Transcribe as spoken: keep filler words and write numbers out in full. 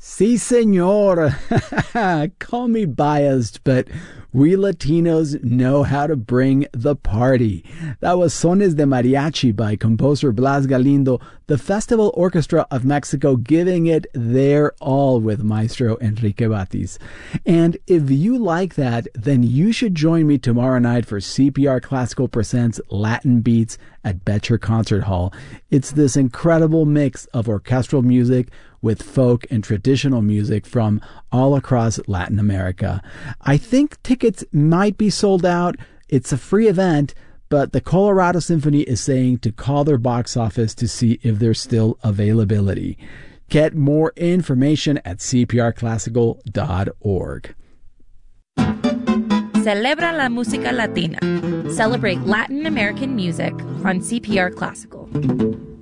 Sí, señor. Call me biased, but we Latinos know how to bring the party. That was Sones de Mariachi by composer Blas Galindo, the Festival Orchestra of Mexico giving it their all with Maestro Enrique Batis. And if you like that, then you should join me tomorrow night for C P R Classical Presents Latin Beats at Betcher Concert Hall. It's this incredible mix of orchestral music with folk and traditional music from all across Latin America. I think tickets might be sold out. It's a free event, but the Colorado Symphony is saying to call their box office to see if there's still availability. Get more information at c p r classical dot org. Celebra la música latina. Celebrate Latin American music on C P R Classical.